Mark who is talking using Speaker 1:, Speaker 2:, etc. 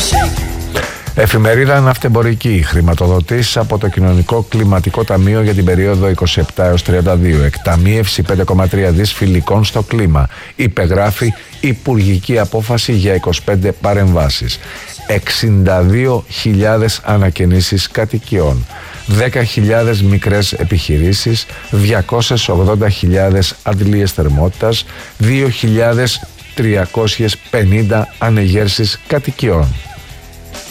Speaker 1: Εφημερίδα Ναυτεμπορική, χρηματοδοτήσεις από το Κοινωνικό Κλιματικό Ταμείο για την περίοδο 27 έως 32. Εκταμείευση 5,3 δις φιλικών στο κλίμα. Υπεγράφει υπουργική απόφαση για 25 παρεμβάσεις. 62.000 ανακαινήσεις κατοικιών. 10.000 μικρές επιχειρήσεις. 280.000 αντλίες θερμότητας. 2.350 ανεγέρσεις κατοικιών.